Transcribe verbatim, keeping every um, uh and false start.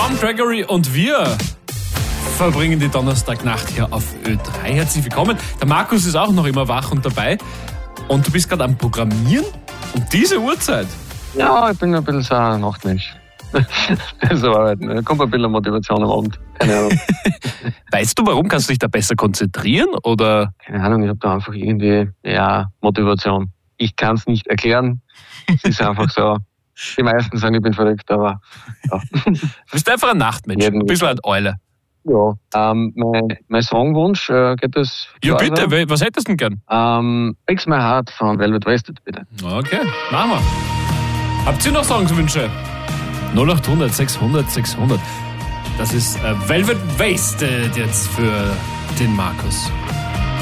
Tom Gregory und wir verbringen die Donnerstagnacht hier auf Ö drei. Herzlich willkommen. Der Markus ist auch noch immer wach und dabei. Und du bist gerade am Programmieren um diese Uhrzeit. Ja, ich bin ein bisschen so ein Nachtmensch. So arbeiten. Da kommt ein bisschen Motivation am Abend. Keine Ahnung. Weißt du, warum? Kannst du dich da besser konzentrieren? Oder? Keine Ahnung, ich habe da einfach irgendwie, ja, Motivation. Ich kann es nicht erklären. Es ist einfach so. Die meisten sagen, ich bin verrückt, aber ja. Du bist einfach ein Nachtmensch. Ein bisschen eine Eule. Ja. Ähm, mein, mein Songwunsch, äh, geht das? Ja, bitte. Weiter? Was hättest du denn gern? Ähm, Fix My Heart von Velvet Wasted, bitte. Okay, machen wir. Habt ihr noch Songswünsche? null acht hundert sechshundert sechshundert. Das ist äh, Velvet Wasted jetzt für den Markus.